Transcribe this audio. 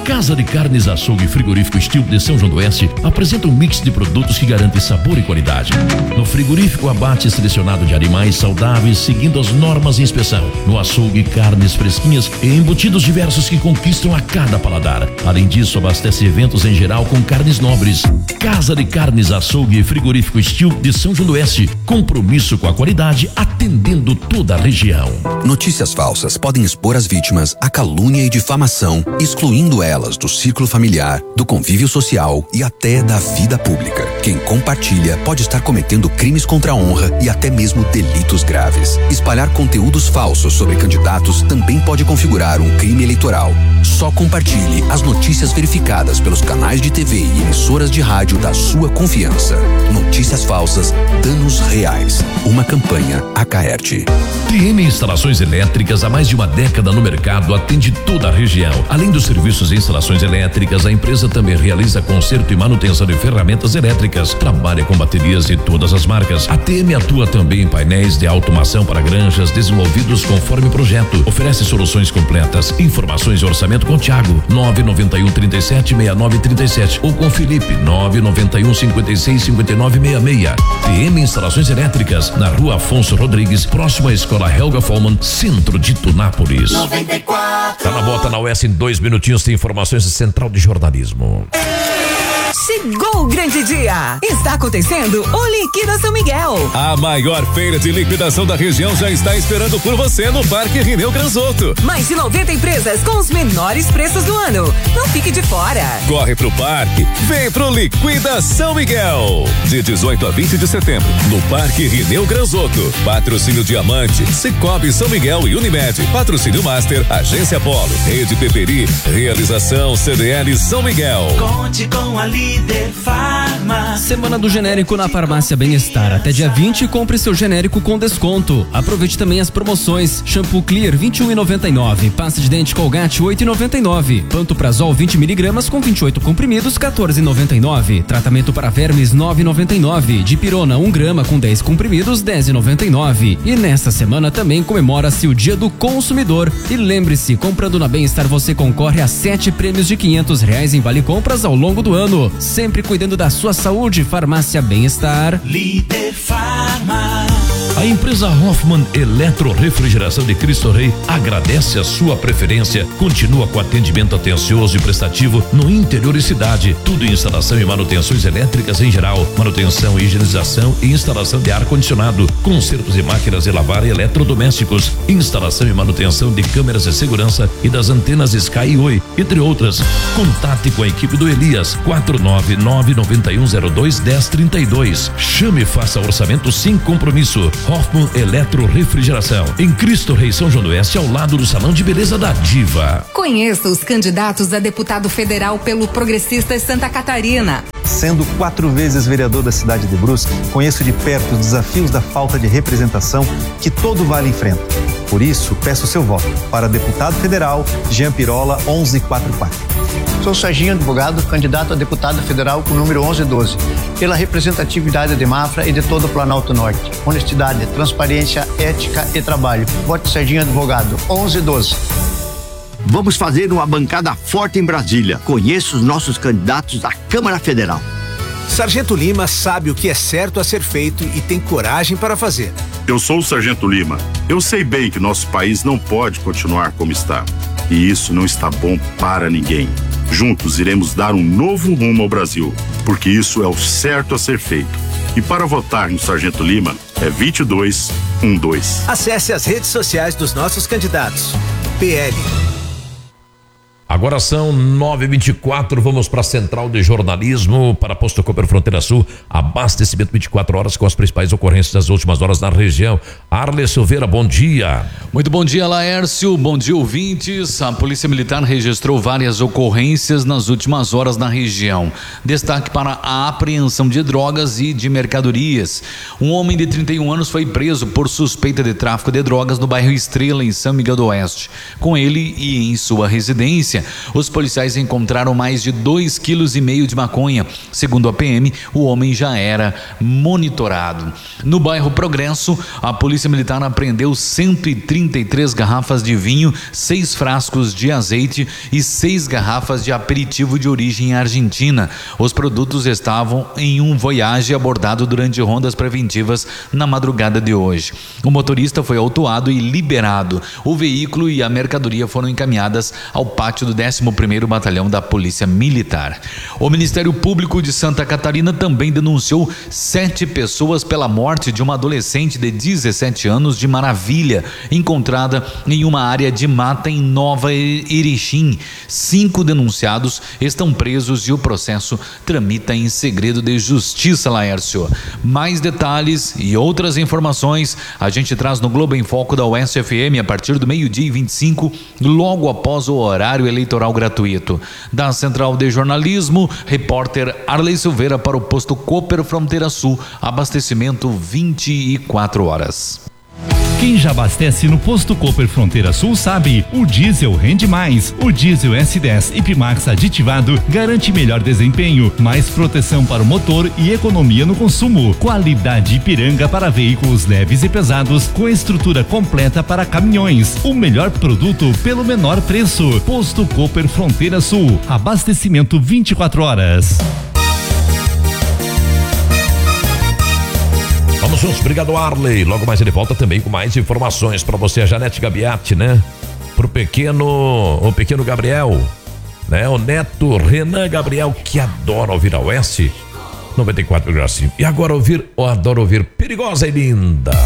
Casa de Carnes, Açougue e Frigorífico Estilo de São João do Oeste apresenta um mix de produtos que garante sabor e qualidade. No frigorífico, abate selecionado de animais saudáveis seguindo as normas de inspeção. No açougue, carnes fresquinhas e embutidos diversos que conquistam a cada paladar. Além disso, abastece eventos em geral com carnes nobres. Casa de Carnes, Açougue e Frigorífico Estilo de São João do Oeste. Compromisso com a qualidade, atendendo toda a região. Notícias falsas podem expor as vítimas à calúnia e difamação, excluindo elas do círculo familiar, do convívio social e até da vida pública. Quem compartilha pode estar cometendo crimes contra a honra e até mesmo delitos graves. Espalhar conteúdos falsos sobre candidatos também pode configurar um crime eleitoral. Só compartilhe as notícias verificadas pelos canais de TV e emissoras de rádio da sua confiança. Notícias falsas, danos reais. Uma campanha Acaerte. TM Instalações Elétricas, há mais de uma década no mercado, atende toda a região. Além dos serviços de instalações elétricas, a empresa também realiza conserto e manutenção de ferramentas elétricas. Trabalha com baterias de todas as marcas. A TM atua também em painéis de automação para granjas desenvolvidos conforme projeto. Oferece soluções completas. Informações e orçamento com Thiago, 991 37 69 37 ou com Felipe, 991 56 59 66. TM Instalações Elétricas, na Rua Afonso Rodrigues, próximo à Escola Helga Follmann, centro de Tunápolis. 94. Tá na bota na US, em 2 minutinhos tem informações da Central de Jornalismo. Chegou o grande dia! Está acontecendo o Liquida São Miguel. A maior feira de liquidação da região já está esperando por você no Parque Rineu Granzotto. Mais de 90 empresas com os menores preços do ano. Não fique de fora. Corre pro parque, vem pro Liquida São Miguel. De 18 a 20 de setembro, no Parque Rineu Granzotto. Patrocínio Diamante, Cicobi São Miguel e Unimed. Patrocínio Master, Agência Polo, Rede Peperi, Realização CDL São Miguel. Conte com a Líder Farma. Semana do genérico na Farmácia Bem-Estar. Até dia 20, compre seu genérico com desconto. Aproveite também as promoções. Shampoo Clear, 21,99. Pasta de dente Colgate, 8,99. Pantoprazol, 20 miligramas com 28 comprimidos, 14,99. Tratamento para vermes, 9,99. Dipirona, 1 grama com 10 comprimidos, 10,99. E nesta semana também comemora-se o Dia do Consumidor. E lembre-se, comprando na Bem-Estar você concorre a 7 prêmios de R$500 em vale compras ao longo do ano. Sempre cuidando da sua saúde. Farmácia Bem-Estar. Líder Farma. A empresa Hoffmann Eletrorefrigeração de Cristo Rei agradece a sua preferência. Continua com atendimento atencioso e prestativo no interior e cidade. Tudo em instalação e manutenções elétricas em geral. Manutenção, higienização e instalação de ar-condicionado. Consertos de máquinas de lavar e eletrodomésticos. Instalação e manutenção de câmeras de segurança e das antenas Sky e Oi, entre outras. Contate com a equipe do Elias, 499-9102-1032. Chame e faça orçamento sem compromisso. Hoffmann Eletrorefrigeração, em Cristo Rei, São João do Oeste, ao lado do Salão de Beleza da Diva. Conheça os candidatos a deputado federal pelo Progressistas Santa Catarina. Sendo 4 vezes vereador da cidade de Brusque, conheço de perto os desafios da falta de representação que todo vale enfrenta. Por isso, peço seu voto para deputado federal Jean Pirola 1144. Sou Serginho Advogado, candidato a deputado federal com o número 1112, pela representatividade de Mafra e de todo o Planalto Norte. Honestidade, transparência, ética e trabalho. Vote Serginho Advogado 1112. Vamos fazer uma bancada forte em Brasília. Conheço os nossos candidatos à Câmara Federal. Sargento Lima sabe o que é certo a ser feito e tem coragem para fazer. Eu sou o Sargento Lima. Eu sei bem que nosso país não pode continuar como está. E isso não está bom para ninguém. Juntos iremos dar um novo rumo ao Brasil, porque isso é o certo a ser feito. E para votar no Sargento Lima é 2212. Acesse as redes sociais dos nossos candidatos. PL. Agora são 9h24, vamos para a Central de Jornalismo, para Posto Cooper Fronteira Sul, abastecimento 24 horas com as principais ocorrências das últimas horas na região. Arles Silveira, bom dia. Muito bom dia, Laércio, bom dia, ouvintes. A Polícia Militar registrou várias ocorrências nas últimas horas na região. Destaque para a apreensão de drogas e de mercadorias. Um homem de 31 anos foi preso por suspeita de tráfico de drogas no bairro Estrela, em São Miguel do Oeste. Com ele e em sua residência, Os policiais encontraram mais de 2,5 kg de maconha. Segundo a PM, o homem já era monitorado. No bairro Progresso, a Polícia Militar apreendeu 133 garrafas de vinho, 6 frascos de azeite e 6 garrafas de aperitivo de origem argentina. Os produtos estavam em um Voyage abordado durante rondas preventivas na madrugada de hoje. O motorista foi autuado e liberado. O veículo e a mercadoria foram encaminhadas ao pátio do 11º Batalhão da Polícia Militar. O Ministério Público de Santa Catarina também denunciou 7 pessoas pela morte de uma adolescente de 17 anos de Maravilha, encontrada em uma área de mata em Nova Erechim. 5 denunciados estão presos e o processo tramita em segredo de justiça, Laércio. Mais detalhes e outras informações a gente traz no Globo em Foco da Oeste FM a partir do 12h25, logo após o horário eleitoral gratuito. Da Central de Jornalismo, repórter Arley Silveira para o posto Cooper Fronteira Sul, abastecimento 24 horas. Quem já abastece no posto Cooper Fronteira Sul sabe, o diesel rende mais. O diesel S10 Ipmax aditivado garante melhor desempenho, mais proteção para o motor e economia no consumo. Qualidade Ipiranga para veículos leves e pesados, com estrutura completa para caminhões. O melhor produto pelo menor preço. Posto Cooper Fronteira Sul, abastecimento 24 horas. Vamos juntos, obrigado Arley. Logo mais ele volta também com mais informações para você, a Janete Gabiati, né? O pequeno Gabriel, né? O neto Renan Gabriel, que adora ouvir a Oeste 94,5. E agora adora ouvir Perigosa e Linda.